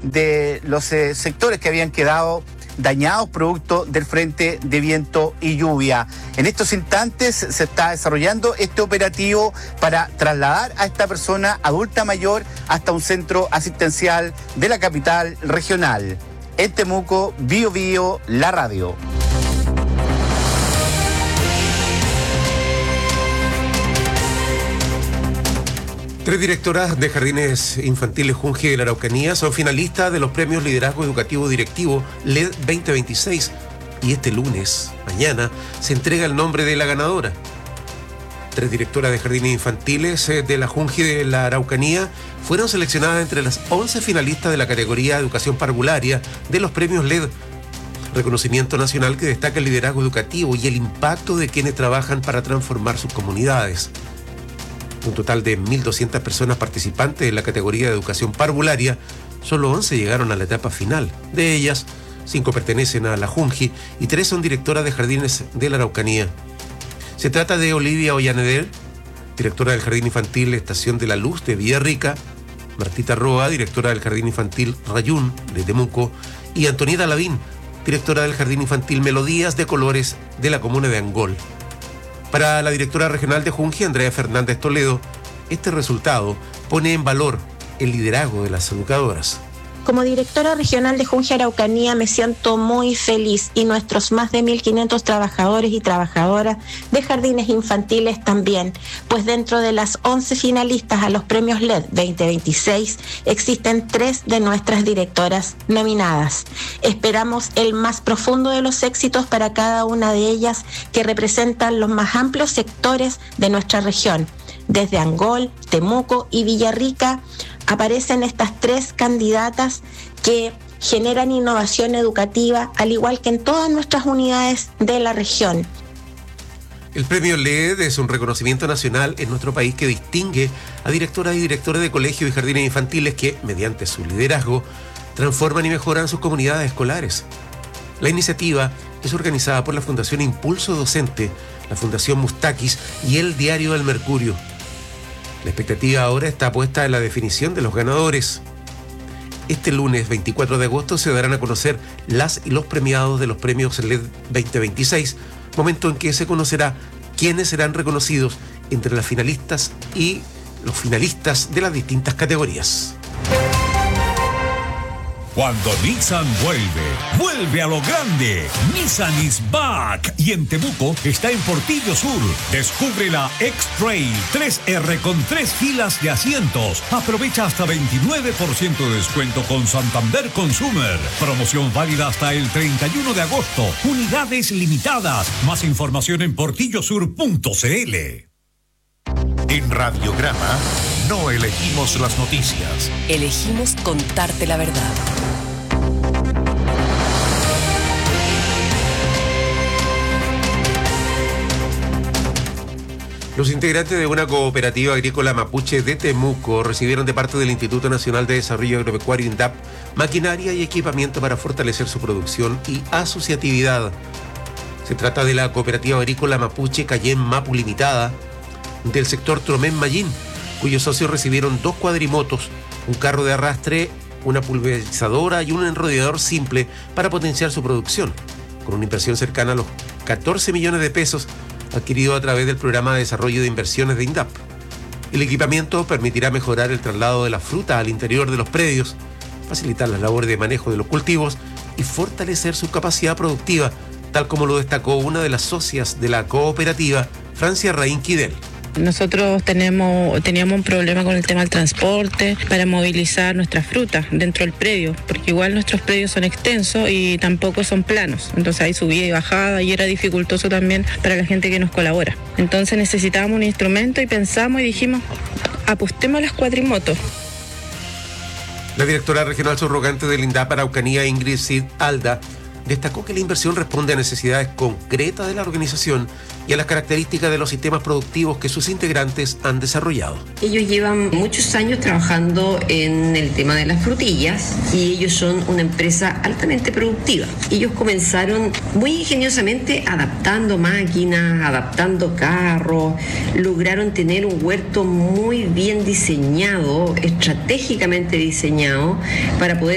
de los sectores que habían quedado dañados producto del frente de viento y lluvia. En estos instantes se está desarrollando este operativo para trasladar a esta persona adulta mayor hasta un centro asistencial de la capital regional. En Temuco, Bío Bío, la radio. Tres directoras de jardines infantiles Junji de la Araucanía son finalistas de los premios Liderazgo Educativo Directivo LED 2026 y este lunes, mañana, se entrega el nombre de la ganadora. Tres directoras de jardines infantiles de la Junji de la Araucanía fueron seleccionadas entre las 11 finalistas de la categoría Educación Parvularia de los premios LED, reconocimiento nacional que destaca el liderazgo educativo y el impacto de quienes trabajan para transformar sus comunidades. Un total de 1.200 personas participantes en la categoría de educación parvularia, solo 11 llegaron a la etapa final. De ellas, 5 pertenecen a la Junji y 3 son directoras de jardines de la Araucanía. Se trata de Olivia Ollaneder, directora del Jardín Infantil Estación de la Luz de Villarrica, Martita Roa, directora del Jardín Infantil Rayún de Temuco, y Antonieta Lavín, directora del Jardín Infantil Melodías de Colores de la comuna de Angol. Para la directora regional de Junji, Andrea Fernández Toledo, este resultado pone en valor el liderazgo de las educadoras. Como directora regional de Junji Araucanía me siento muy feliz y nuestros más de 1.500 trabajadores y trabajadoras de jardines infantiles también, pues dentro de las 11 finalistas a los premios LED 2026 existen 3 de nuestras directoras nominadas. Esperamos el más profundo de los éxitos para cada una de ellas que representan los más amplios sectores de nuestra región. Desde Angol, Temuco y Villarrica aparecen estas 3 candidatas que generan innovación educativa, al igual que en todas nuestras unidades de la región. El premio LED es un reconocimiento nacional en nuestro país que distingue a directoras y directores de colegios y jardines infantiles que, mediante su liderazgo, transforman y mejoran sus comunidades escolares. La iniciativa es organizada por la Fundación Impulso Docente, la Fundación Mustakis y el Diario del Mercurio. La expectativa ahora está puesta en la definición de los ganadores. Este lunes 24 de agosto se darán a conocer las y los premiados de los premios LED 2026, momento en que se conocerá quiénes serán reconocidos entre las finalistas y los finalistas de las distintas categorías. Cuando Nissan vuelve a lo grande. Nissan is back. Y en Temuco está en Portillo Sur. Descubre la X-Trail 3R con 3 filas de asientos. Aprovecha hasta 29% de descuento con Santander Consumer. Promoción válida hasta el 31 de agosto. Unidades limitadas. Más información en portillosur.cl. En Radiograma no elegimos las noticias. Elegimos contarte la verdad. Los integrantes de una cooperativa agrícola mapuche de Temuco recibieron de parte del Instituto Nacional de Desarrollo Agropecuario INDAP maquinaria y equipamiento para fortalecer su producción y asociatividad. Se trata de la cooperativa agrícola mapuche Cayén Mapu Limitada del sector Tromén Mayín, cuyos socios recibieron 2 cuadrimotos, un carro de arrastre, una pulverizadora y un enrollador simple para potenciar su producción, con una inversión cercana a los 14 millones de pesos adquirido a través del Programa de Desarrollo de Inversiones de INDAP. El equipamiento permitirá mejorar el traslado de la fruta al interior de los predios, facilitar las labores de manejo de los cultivos y fortalecer su capacidad productiva, tal como lo destacó una de las socias de la cooperativa, Francia Raín Quidel. Nosotros teníamos un problema con el tema del transporte para movilizar nuestras frutas dentro del predio, porque igual nuestros predios son extensos y tampoco son planos. Entonces hay subida y bajada y era dificultoso también para la gente que nos colabora. Entonces necesitábamos un instrumento y pensamos y dijimos, apostemos a las cuatrimotos. La directora regional subrogante del INDAP Araucanía, Ingrid Cid Alda, destacó que la inversión responde a necesidades concretas de la organización y a las características de los sistemas productivos que sus integrantes han desarrollado. Ellos llevan muchos años trabajando en el tema de las frutillas y ellos son una empresa altamente productiva. Ellos comenzaron muy ingeniosamente adaptando máquinas, adaptando carros, lograron tener un huerto muy bien diseñado, estratégicamente diseñado para poder